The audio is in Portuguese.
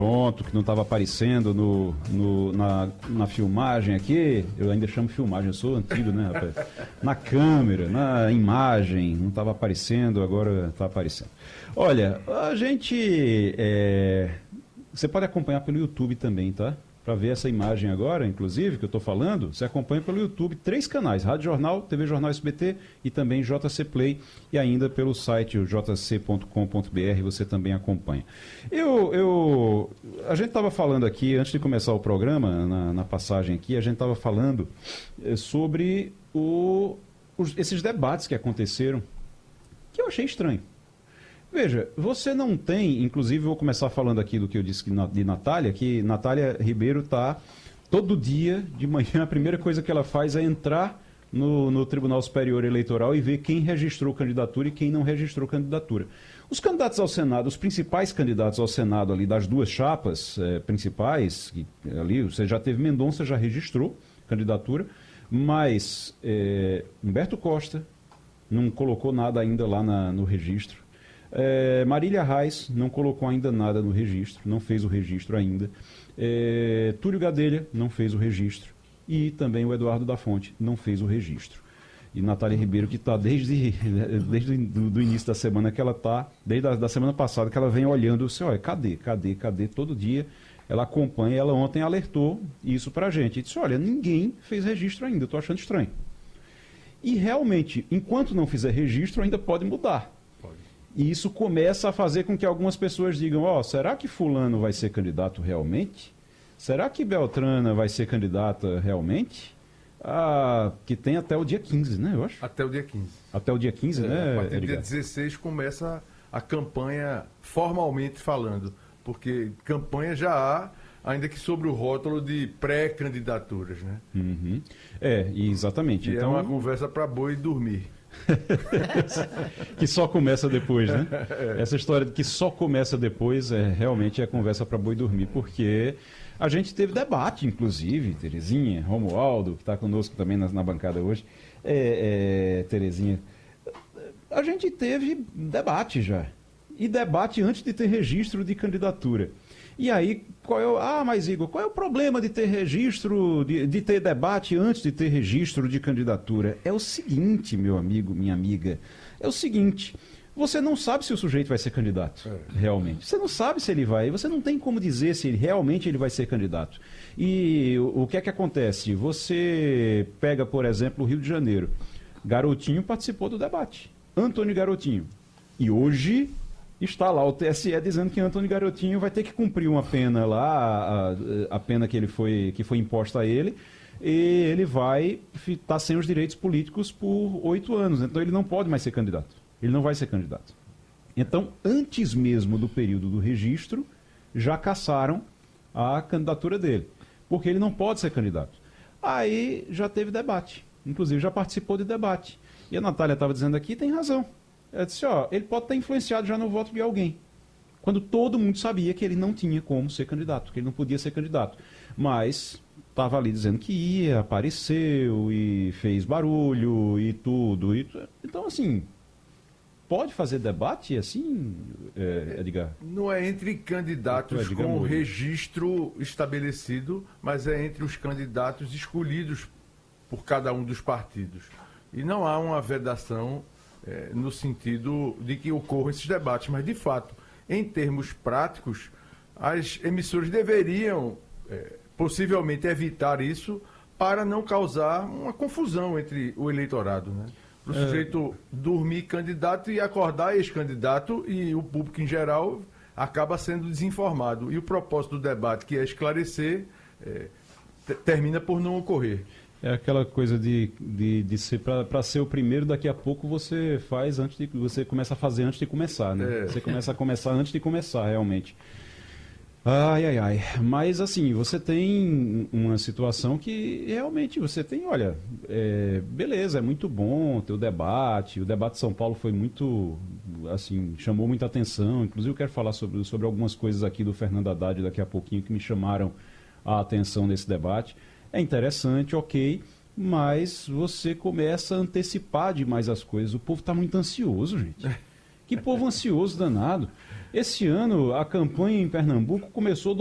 Pronto, que não estava aparecendo na filmagem aqui. Eu ainda chamo filmagem, eu sou antigo, né, rapaz? Na câmera, na imagem, não estava aparecendo, agora está aparecendo. Olha, a gente... Você pode acompanhar pelo YouTube também, tá? Para ver essa imagem agora, inclusive, que eu estou falando, você acompanha pelo YouTube 3 canais, Rádio Jornal, TV Jornal SBT e também JC Play, e ainda pelo site jc.com.br você também acompanha. A gente estava falando aqui, antes de começar o programa, na passagem aqui, a gente estava falando sobre esses debates que aconteceram, que eu achei estranho. Veja, você não tem, inclusive vou começar falando aqui do que eu disse de Natália, que Natália Ribeiro está todo dia, de manhã, a primeira coisa que ela faz é entrar no Tribunal Superior Eleitoral e ver quem registrou candidatura e quem não registrou candidatura. Os candidatos ao Senado, os principais candidatos ao Senado ali das duas chapas principais, ali você já teve Mendonça, já registrou candidatura, mas Humberto Costa não colocou nada ainda lá no registro. Marília Reis não colocou ainda nada no registro, não fez o registro ainda. Túlio Gadelha não fez o registro. E também o Eduardo da Fonte não fez o registro. E Natália Ribeiro, que está desde o início da semana que ela está, desde a semana passada que ela vem olhando, assim, olha, cadê? Todo dia ela acompanha, ela ontem alertou isso para a gente. E disse, olha, ninguém fez registro ainda, eu estou achando estranho. E realmente, enquanto não fizer registro, ainda pode mudar. E isso começa a fazer com que algumas pessoas digam, será que fulano vai ser candidato realmente? Será que Beltrana vai ser candidata realmente? Que tem até o dia 15, né, eu acho? Até o dia 15. Até o dia 15, né, a partir do dia Edgar? 16 começa a campanha formalmente falando, porque campanha já há, ainda que sobre o rótulo de pré-candidaturas, né? Uhum. Exatamente. E então... é uma conversa para boi dormir. Que só começa depois, né? Essa história de que só começa depois realmente é conversa para boi dormir, porque a gente teve debate, inclusive, Terezinha, Romualdo, que está conosco também na bancada hoje, Terezinha, a gente teve debate já, e debate antes de ter registro de candidatura. E aí, mas Igor, qual é o problema de ter registro, de ter debate antes de ter registro de candidatura? É o seguinte, meu amigo, minha amiga, é o seguinte, você não sabe se o sujeito vai ser candidato, realmente. Você não sabe se ele vai, você não tem como dizer se realmente ele vai ser candidato. E o que é que acontece? Você pega, por exemplo, o Rio de Janeiro. Garotinho participou do debate. Antônio Garotinho. E hoje... está lá o TSE dizendo que Antônio Garotinho vai ter que cumprir uma pena lá, a pena que foi imposta a ele, e ele vai estar sem os direitos políticos por 8 anos. Então ele não pode mais ser candidato. Ele não vai ser candidato. Então, antes mesmo do período do registro, já cassaram a candidatura dele, porque ele não pode ser candidato. Aí já teve debate, inclusive já participou de debate. E a Natália estava dizendo aqui, tem razão. Ela disse, ele pode estar influenciado já no voto de alguém. Quando todo mundo sabia que ele não tinha como ser candidato, que ele não podia ser candidato. Mas estava ali dizendo que ia, apareceu e fez barulho e tudo. Então, assim, pode fazer debate assim, Edgar? Não é entre candidatos com registro estabelecido, mas é entre os candidatos escolhidos por cada um dos partidos. E não há uma vedação... no sentido de que ocorram esses debates, mas de fato, em termos práticos, as emissoras deveriam possivelmente evitar isso para não causar uma confusão entre o eleitorado, né? Para o sujeito dormir candidato e acordar ex-candidato, e o público em geral acaba sendo desinformado. E o propósito do debate, que é esclarecer, termina por não ocorrer. É aquela coisa de ser para ser o primeiro, daqui a pouco você começa a fazer antes de começar, né? Você começa antes de começar, realmente. Mas assim, você tem uma situação que realmente você tem, olha, beleza, é muito bom ter o debate de São Paulo foi muito, assim, chamou muita atenção, inclusive eu quero falar sobre algumas coisas aqui do Fernando Haddad daqui a pouquinho que me chamaram a atenção nesse debate. É interessante, ok, mas você começa a antecipar demais as coisas. O povo está muito ansioso, gente. Que povo ansioso danado. Esse ano, a campanha em Pernambuco começou